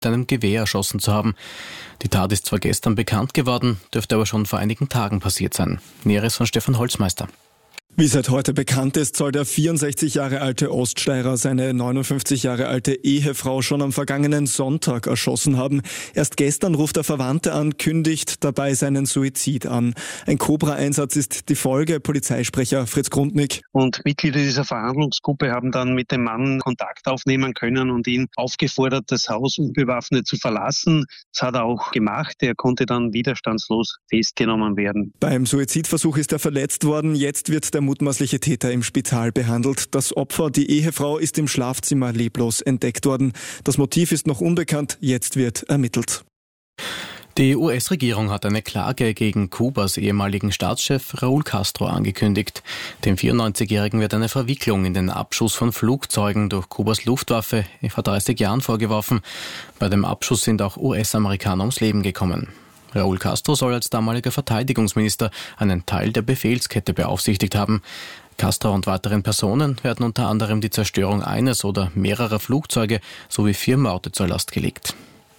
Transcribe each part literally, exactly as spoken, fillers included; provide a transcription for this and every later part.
einem Gewehr erschossen zu haben. Die Tat ist zwar gestern bekannt geworden, dürfte aber schon vor einigen Tagen passiert sein. Näheres von Stefan Holzmeister. Wie seit heute bekannt ist, soll der vierundsechzig Jahre alte Oststeirer seine neunundfünfzig Jahre alte Ehefrau schon am vergangenen Sonntag erschossen haben. Erst gestern ruft er Verwandte an, kündigt dabei seinen Suizid an. Ein Cobra-Einsatz ist die Folge, Polizeisprecher Fritz Grundnick. Und Mitglieder dieser Verhandlungsgruppe haben dann mit dem Mann Kontakt aufnehmen können und ihn aufgefordert, das Haus unbewaffnet zu verlassen. Das hat er auch gemacht. Er konnte dann widerstandslos festgenommen werden. Beim Suizidversuch ist er verletzt worden. Jetzt wird der mutmaßliche Täter im Spital behandelt. Das Opfer, die Ehefrau, ist im Schlafzimmer leblos entdeckt worden. Das Motiv ist noch unbekannt, jetzt wird ermittelt. Die U S-Regierung hat eine Klage gegen Kubas ehemaligen Staatschef Raúl Castro angekündigt. Dem vierundneunzigjährigen wird eine Verwicklung in den Abschuss von Flugzeugen durch Kubas Luftwaffe vor dreißig Jahren vorgeworfen. Bei dem Abschuss sind auch U S-Amerikaner ums Leben gekommen. Raúl Castro soll als damaliger Verteidigungsminister einen Teil der Befehlskette beaufsichtigt haben. Castro und weiteren Personen werden unter anderem die Zerstörung eines oder mehrerer Flugzeuge sowie vier Morde zur Last gelegt.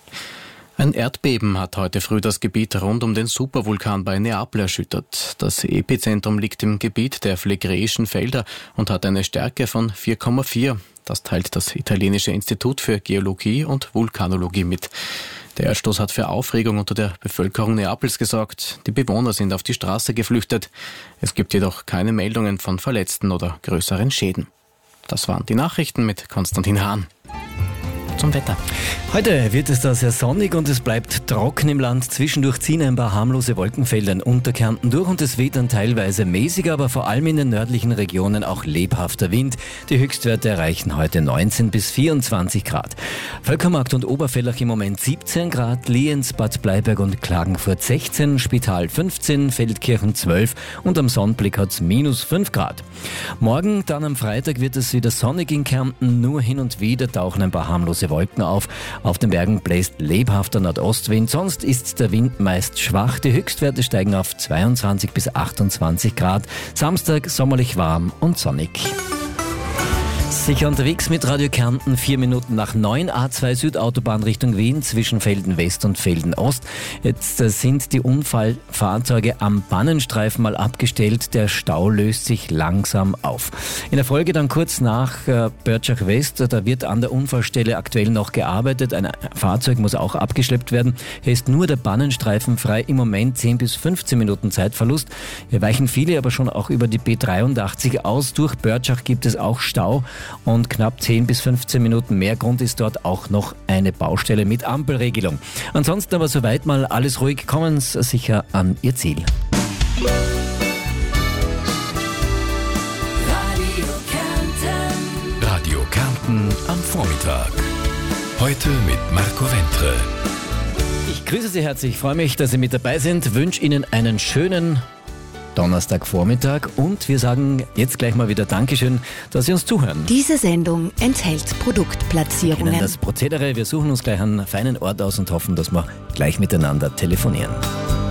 Ein Erdbeben hat heute früh das Gebiet rund um den Supervulkan bei Neapel erschüttert. Das Epizentrum liegt im Gebiet der Phlegräischen Felder und hat eine Stärke von vier Komma vier. Das teilt das italienische Institut für Geologie und Vulkanologie mit. Der Erdstoß hat für Aufregung unter der Bevölkerung Neapels gesorgt. Die Bewohner sind auf die Straße geflüchtet. Es gibt jedoch keine Meldungen von Verletzten oder größeren Schäden. Das waren die Nachrichten mit Konstantin Hahn. Zum Wetter. Heute wird es da sehr sonnig und es bleibt trocken im Land. Zwischendurch ziehen ein paar harmlose Wolkenfelder in Unterkärnten durch und es weht dann teilweise mäßiger, aber vor allem in den nördlichen Regionen auch lebhafter Wind. Die Höchstwerte erreichen heute neunzehn bis vierundzwanzig Grad. Völkermarkt und Obervellach im Moment siebzehn Grad, Lienz, Bad Bleiberg und Klagenfurt sechzehn, Spital fünfzehn, Feldkirchen zwölf und am Sonnenblick hat es minus fünf Grad. Morgen, dann am Freitag, wird es wieder sonnig in Kärnten, nur hin und wieder tauchen ein paar harmlose Wolken auf. Auf den Bergen bläst lebhafter Nordostwind, sonst ist der Wind meist schwach. Die Höchstwerte steigen auf zweiundzwanzig bis achtundzwanzig Grad. Samstag sommerlich warm und sonnig. Sicher unterwegs mit Radio Kärnten, vier Minuten nach neun, A zwei Südautobahn Richtung Wien zwischen Felden West und Felden Ost. Jetzt sind die Unfallfahrzeuge am Bannenstreifen mal abgestellt. Der Stau löst sich langsam auf. In der Folge dann kurz nach äh, Börtschach West, da wird an der Unfallstelle aktuell noch gearbeitet. Ein Fahrzeug muss auch abgeschleppt werden. Hier ist nur der Bannenstreifen frei. Im Moment zehn bis fünfzehn Minuten Zeitverlust. Hier weichen viele aber schon auch über die B dreiundachtzig aus. Durch Börtschach gibt es auch Stau. Und knapp zehn bis fünfzehn Minuten mehr Grund ist dort auch noch eine Baustelle mit Ampelregelung. Ansonsten aber soweit mal alles ruhig, kommen Sie sicher an Ihr Ziel. Radio Kärnten. Radio Kärnten am Vormittag. Heute mit Marco Ventre. Ich grüße Sie herzlich, freue mich, dass Sie mit dabei sind, wünsche Ihnen einen schönen Donnerstagvormittag und wir sagen jetzt gleich mal wieder Dankeschön, dass Sie uns zuhören. Diese Sendung enthält Produktplatzierungen. Kennen das Prozedere, wir suchen uns gleich einen feinen Ort aus und hoffen, dass wir gleich miteinander telefonieren.